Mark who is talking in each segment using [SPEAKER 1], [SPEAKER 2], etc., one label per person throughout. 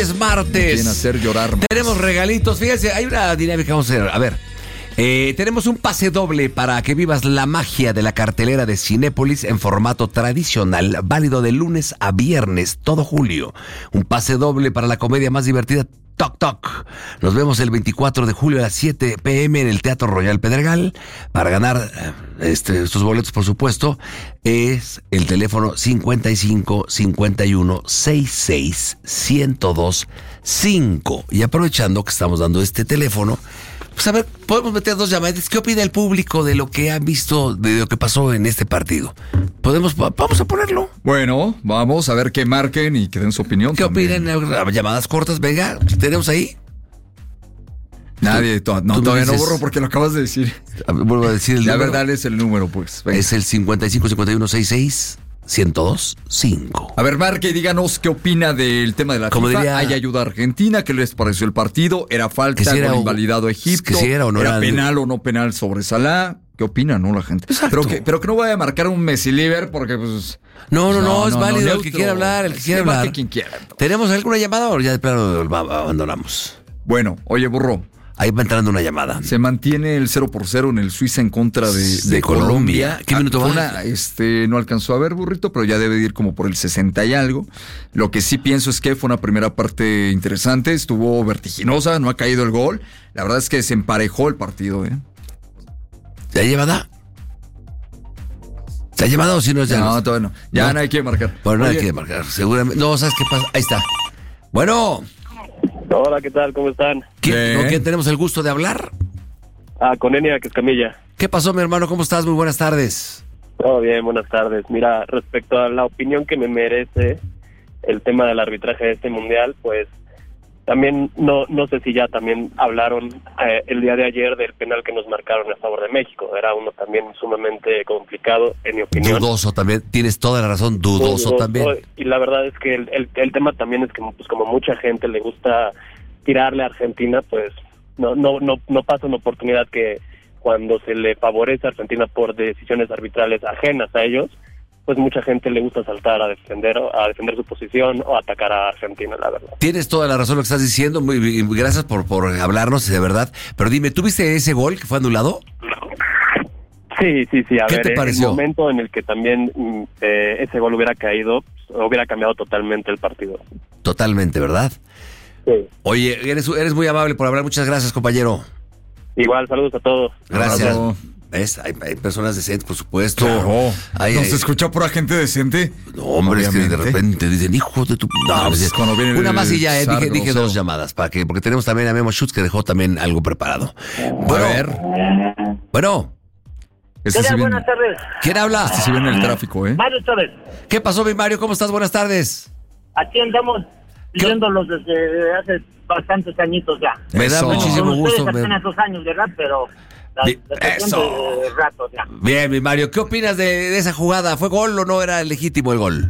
[SPEAKER 1] Es martes.
[SPEAKER 2] Quieren hacer llorar más.
[SPEAKER 1] Tenemos regalitos. Fíjense, hay una dinámica que vamos a hacer. A ver, tenemos un pase doble para que vivas la magia de la cartelera de Cinépolis en formato tradicional, válido de lunes a viernes, todo julio. Un pase doble para la comedia más divertida, Toc Toc. Nos vemos el 24 de julio a las 7 p.m. en el Teatro Royal Pedregal. Para ganar estos boletos, por supuesto, es el teléfono 55 51 66 1025. Y aprovechando que estamos dando este teléfono, pues a ver, podemos meter dos llamadas. ¿Qué opina el público de lo que han visto, de lo que pasó en este partido? Vamos a ponerlo.
[SPEAKER 2] Bueno, vamos a ver que marquen y que den su opinión.
[SPEAKER 1] ¿Qué
[SPEAKER 2] también.
[SPEAKER 1] opinan? Llamadas cortas, venga, tenemos ahí.
[SPEAKER 2] Nadie, todavía no, Burro, porque lo acabas de decir.
[SPEAKER 1] Vuelvo a decir el
[SPEAKER 2] número.
[SPEAKER 1] número.
[SPEAKER 2] La verdad es el número, pues. Venga.
[SPEAKER 1] Es el 55 51 66 1025.
[SPEAKER 2] A ver, marque y díganos qué opina del tema de la
[SPEAKER 1] Como
[SPEAKER 2] FIFA.
[SPEAKER 1] diría,
[SPEAKER 2] ¿Hay ayuda a Argentina? ¿Qué les pareció el partido? ¿Era falta?
[SPEAKER 1] Si era
[SPEAKER 2] invalidado a Egipto?
[SPEAKER 1] Que si era o no
[SPEAKER 2] ¿Era penal o no penal sobre Salah? ¿Qué opinan, no, la gente? Pero que no vaya a marcar un Messi Liver porque, pues...
[SPEAKER 1] No, es válido
[SPEAKER 2] neutro.
[SPEAKER 1] El que quiera hablar,
[SPEAKER 2] Marque quien quiera. Entonces.
[SPEAKER 1] ¿Tenemos alguna llamada o ya de plano abandonamos?
[SPEAKER 2] Bueno, oye, Burro.
[SPEAKER 1] Ahí va entrando una llamada.
[SPEAKER 2] Se mantiene el 0-0 en el Suiza en contra de Colombia.
[SPEAKER 1] ¿Qué minuto va?
[SPEAKER 2] No alcanzó a ver, Burrito, pero ya debe ir como por el 60 y algo. Lo que sí pienso es que fue una primera parte interesante, estuvo vertiginosa, no ha caído el gol. La verdad es que se emparejó el partido, ¿eh?
[SPEAKER 1] ¿Ya llevada? ¿Se ha llevado o si no es ya?
[SPEAKER 2] No, todavía no. Ya no hay que marcar.
[SPEAKER 1] Bueno, no hay que marcar, seguramente. No, ¿sabes qué pasa? Ahí está. Bueno.
[SPEAKER 3] Hola, ¿qué tal? ¿Cómo están?
[SPEAKER 1] ¿Con quién tenemos el gusto de hablar?
[SPEAKER 3] Con Enia, que es Camilla.
[SPEAKER 1] ¿Qué pasó, mi hermano? ¿Cómo estás? Muy buenas tardes.
[SPEAKER 3] Todo bien, buenas tardes. Mira, respecto a la opinión que me merece el tema del arbitraje de este mundial, pues también no sé si ya también hablaron el día de ayer del penal que nos marcaron a favor de México. Era uno también sumamente complicado, en mi opinión.
[SPEAKER 1] Dudoso también, tienes toda la razón, dudoso también.
[SPEAKER 3] Y la verdad es que el tema también es que pues como mucha gente le gusta tirarle a Argentina, pues no pasa una oportunidad que cuando se le favorece a Argentina por decisiones arbitrales ajenas a ellos, pues mucha gente le gusta saltar a defender su posición o atacar a Argentina, la verdad.
[SPEAKER 1] Tienes toda la razón lo que estás diciendo, muy gracias por hablarnos, de verdad. Pero dime, ¿tú viste ese gol que fue anulado?
[SPEAKER 3] Sí, a
[SPEAKER 1] ¿Qué
[SPEAKER 3] ver,
[SPEAKER 1] te pareció?
[SPEAKER 3] el momento en el que también ese gol hubiera caído, hubiera cambiado totalmente el partido.
[SPEAKER 1] Totalmente, ¿verdad?
[SPEAKER 3] Sí.
[SPEAKER 1] Oye, eres muy amable por hablar, muchas gracias, compañero.
[SPEAKER 3] Igual, saludos a todos.
[SPEAKER 1] Gracias.
[SPEAKER 2] Bravo.
[SPEAKER 1] ¿Ves? Hay personas decentes, por supuesto.
[SPEAKER 2] Claro.
[SPEAKER 1] ¿No
[SPEAKER 2] se escucha por gente decente?
[SPEAKER 1] No, hombre,
[SPEAKER 2] obviamente.
[SPEAKER 1] Es que de repente dicen, hijo de tu... No,
[SPEAKER 2] pues, cuando viene
[SPEAKER 1] una más y ya, dije
[SPEAKER 2] grosero.
[SPEAKER 1] 2 llamadas, porque tenemos también a Memo Schutz que dejó también algo preparado. Bueno,
[SPEAKER 2] A ver.
[SPEAKER 1] Bueno,
[SPEAKER 4] Buenas tardes.
[SPEAKER 1] ¿quién habla?
[SPEAKER 2] Se viene el tráfico, ¿eh?
[SPEAKER 4] Mario Chávez.
[SPEAKER 1] ¿Qué pasó, mi Mario? ¿Cómo estás? Buenas tardes.
[SPEAKER 4] Aquí andamos viéndolos desde hace bastantes añitos ya.
[SPEAKER 1] Me da
[SPEAKER 2] Eso.
[SPEAKER 1] muchísimo
[SPEAKER 4] Con
[SPEAKER 1] gusto.
[SPEAKER 4] ustedes apenas 2 años, ¿verdad? Pero
[SPEAKER 1] Eso.
[SPEAKER 4] de rato ya.
[SPEAKER 1] Bien, mi Mario, ¿qué opinas de esa jugada? ¿Fue gol o no era legítimo el gol?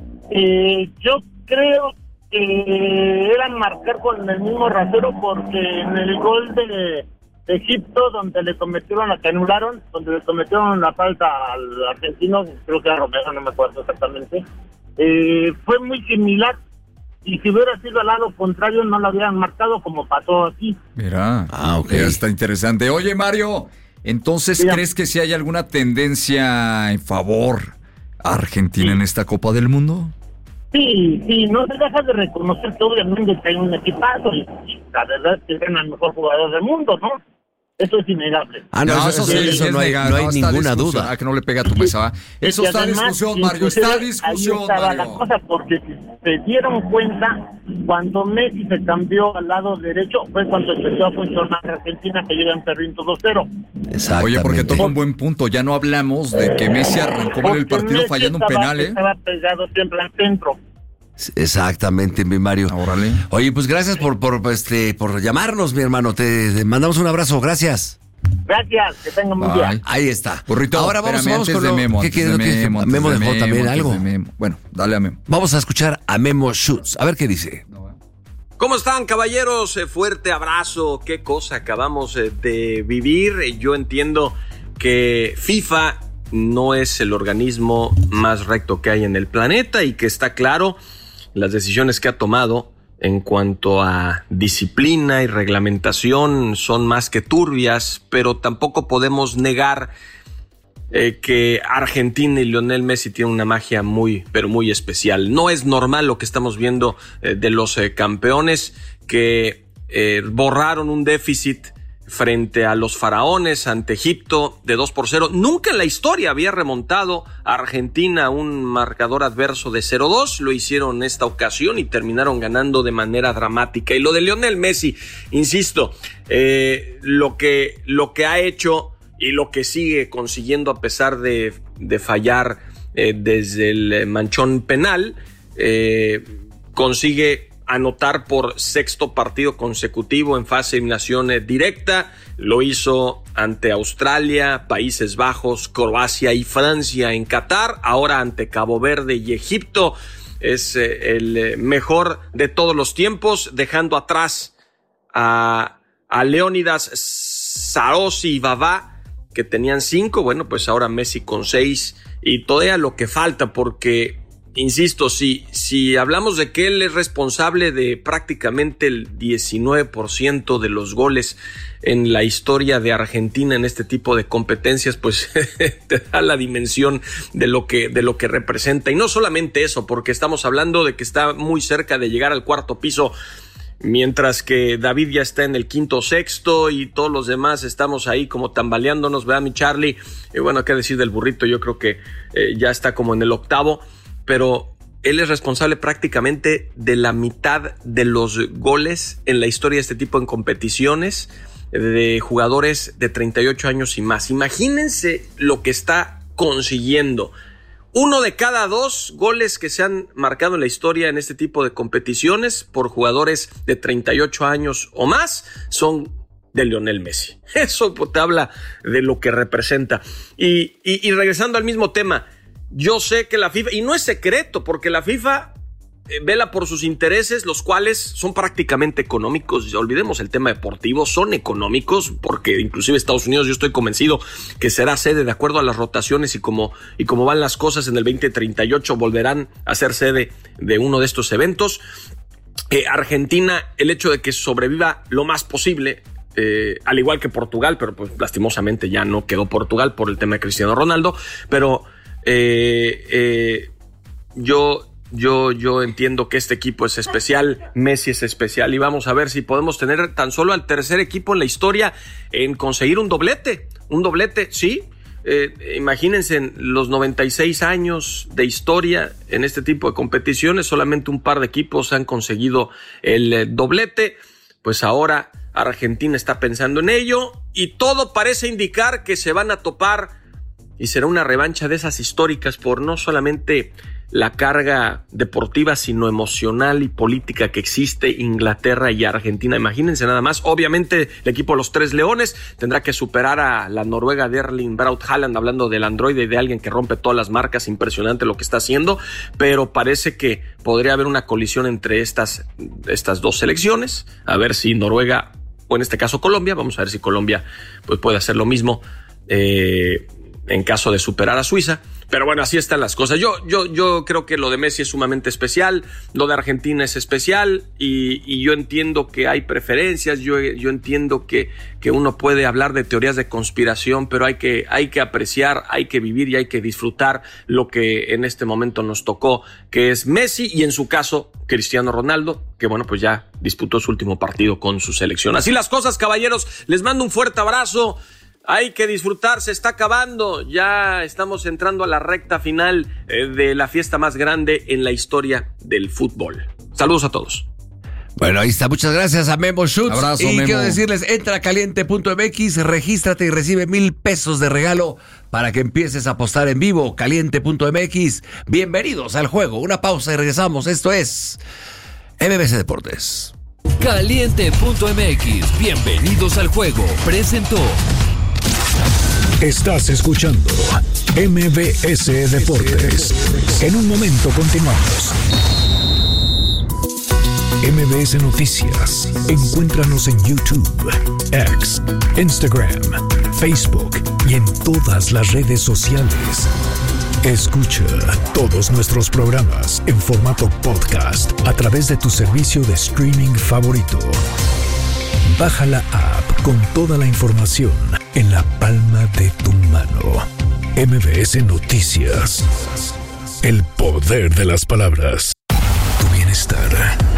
[SPEAKER 4] Yo creo que eran marcar con el mismo rasero porque en el gol de Egipto, donde le anularon, donde le cometieron la falta al argentino, creo que era Romero, no me acuerdo exactamente, fue muy similar. Y si hubiera sido al lado contrario, no lo habían marcado como pasó aquí.
[SPEAKER 2] Mira.
[SPEAKER 1] Ok.
[SPEAKER 2] Ya está interesante. Oye, Mario, entonces,
[SPEAKER 4] Mira.
[SPEAKER 2] ¿crees que sí hay alguna tendencia en favor a Argentina en esta Copa del Mundo?
[SPEAKER 4] Sí, no se deja de reconocer que obviamente hay un equipazo y la verdad es que eran el mejor jugador del mundo, ¿no? Eso es innegable.
[SPEAKER 1] Eso no hay ninguna duda.
[SPEAKER 2] A que no le pega a tu mesa, ¿va? Eso
[SPEAKER 4] Y
[SPEAKER 2] está en
[SPEAKER 4] además,
[SPEAKER 2] discusión, Mario. Está en discusión,
[SPEAKER 4] ahí estaba
[SPEAKER 2] Mario.
[SPEAKER 4] la cosa, porque si se dieron cuenta, cuando Messi se cambió al lado derecho, fue cuando empezó a funcionar Argentina, que llegan perdiendo 2-0.
[SPEAKER 1] Exactamente.
[SPEAKER 2] Oye, porque toca un buen punto. Ya no hablamos de que Messi arrancó mal el partido
[SPEAKER 4] Messi
[SPEAKER 2] fallando un penal, ¿eh?
[SPEAKER 4] Estaba pegado siempre al centro.
[SPEAKER 1] Exactamente, mi Mario.
[SPEAKER 2] Órale.
[SPEAKER 1] Oye, pues gracias por llamarnos, mi hermano. Te mandamos un abrazo, gracias.
[SPEAKER 4] Gracias, que tengan un día.
[SPEAKER 1] Ahí está.
[SPEAKER 2] Burrito,
[SPEAKER 1] Ahora vamos
[SPEAKER 2] antes
[SPEAKER 1] con
[SPEAKER 2] de
[SPEAKER 1] lo...
[SPEAKER 2] Memo.
[SPEAKER 1] ¿Qué
[SPEAKER 2] antes
[SPEAKER 1] quieres?
[SPEAKER 2] de Memo, antes
[SPEAKER 1] Memo
[SPEAKER 2] de
[SPEAKER 1] dejó también
[SPEAKER 2] antes
[SPEAKER 1] algo.
[SPEAKER 2] de Memo. Bueno, dale a Memo.
[SPEAKER 1] Vamos a escuchar a Memo Schutz. A ver qué dice.
[SPEAKER 5] ¿Cómo están, caballeros? Fuerte abrazo. Qué cosa acabamos de vivir. Yo entiendo que FIFA no es el organismo más recto que hay en el planeta y que está claro las decisiones que ha tomado en cuanto a disciplina y reglamentación son más que turbias, pero tampoco podemos negar que Argentina y Lionel Messi tienen una magia muy, pero muy especial. No es normal lo que estamos viendo de los campeones que borraron un déficit frente a los faraones ante Egipto de 2-0. Nunca en la historia había remontado a Argentina un marcador adverso de 0-2. Lo hicieron en esta ocasión y terminaron ganando de manera dramática. Y lo de Lionel Messi, insisto, lo que ha hecho y lo que sigue consiguiendo a pesar de fallar desde el manchón penal, consigue anotar por sexto partido consecutivo en fase de eliminación directa. Lo hizo ante Australia, Países Bajos, Croacia y Francia en Qatar. Ahora ante Cabo Verde y Egipto. Es el mejor de todos los tiempos, dejando atrás a Leónidas, Sarosi y Vavá, que tenían 5. Bueno, pues ahora Messi con 6 y todavía lo que falta, porque insisto, si hablamos de que él es responsable de prácticamente el 19% de los goles en la historia de Argentina en este tipo de competencias, pues te da la dimensión de lo que representa. Y no solamente eso, porque estamos hablando de que está muy cerca de llegar al cuarto piso, mientras que David ya está en el quinto o sexto y todos los demás estamos ahí como tambaleándonos, ¿verdad, mi Charlie? Y bueno, qué decir del burrito, yo creo que ya está como en el octavo. Pero él es responsable prácticamente de la mitad de los goles en la historia de este tipo de competiciones de jugadores de 38 años y más. Imagínense lo que está consiguiendo. 1 de cada 2 goles que se han marcado en la historia en este tipo de competiciones por jugadores de 38 años o más son de Lionel Messi. Eso te habla de lo que representa. Y regresando al mismo tema, yo sé que la FIFA, y no es secreto, porque la FIFA vela por sus intereses, los cuales son prácticamente económicos. Olvidemos el tema deportivo, son económicos, porque inclusive Estados Unidos, yo estoy convencido que será sede de acuerdo a las rotaciones y como van las cosas en el 2038, volverán a ser sede de uno de estos eventos. Argentina, el hecho de que sobreviva lo más posible, al igual que Portugal, pero pues lastimosamente ya no quedó Portugal por el tema de Cristiano Ronaldo, pero yo entiendo que este equipo es especial, Messi es especial, y vamos a ver si podemos tener tan solo al tercer equipo en la historia en conseguir un doblete, sí. Imagínense, en los 96 años de historia en este tipo de competiciones, solamente un par de equipos han conseguido el doblete. Pues ahora Argentina está pensando en ello y todo parece indicar que se van a topar y será una revancha de esas históricas por no solamente la carga deportiva, sino emocional y política que existe Inglaterra y Argentina. Imagínense nada más. Obviamente el equipo de los Tres Leones tendrá que superar a la Noruega de Erling Braut Haaland, hablando del androide, de alguien que rompe todas las marcas. Impresionante lo que está haciendo, pero parece que podría haber una colisión entre estas dos selecciones. A ver si Noruega, o en este caso Colombia, vamos a ver si Colombia pues puede hacer lo mismo en caso de superar a Suiza. Pero bueno, así están las cosas. Yo creo que lo de Messi es sumamente especial, lo de Argentina es especial, y yo entiendo que hay preferencias, yo entiendo que uno puede hablar de teorías de conspiración, pero hay que apreciar, hay que vivir y hay que disfrutar lo que en este momento nos tocó, que es Messi y en su caso Cristiano Ronaldo, que bueno, pues ya disputó su último partido con su selección. Así las cosas, caballeros, les mando un fuerte abrazo. Hay que disfrutar, se está acabando, ya estamos entrando a la recta final de la fiesta más grande en la historia del fútbol. Saludos a todos.
[SPEAKER 1] Bueno, ahí está, muchas gracias a Memo Schutz.
[SPEAKER 2] Abrazo,
[SPEAKER 1] y
[SPEAKER 2] Memo.
[SPEAKER 1] quiero decirles, entra a caliente.mx, regístrate y recibe 1,000 pesos de regalo para que empieces a apostar en vivo. Caliente.mx, bienvenidos al juego. Una pausa y regresamos. Esto es MBC Deportes.
[SPEAKER 6] Caliente.mx, bienvenidos al juego. Presentó.
[SPEAKER 7] Estás escuchando MBS Deportes. En un momento continuamos. MBS Noticias. Encuéntranos en YouTube, X, Instagram, Facebook y en todas las redes sociales. Escucha todos nuestros programas en formato podcast a través de tu servicio de streaming favorito. Baja la app con toda la información en la palma de tu mano. MBS Noticias. El poder de las palabras. Tu bienestar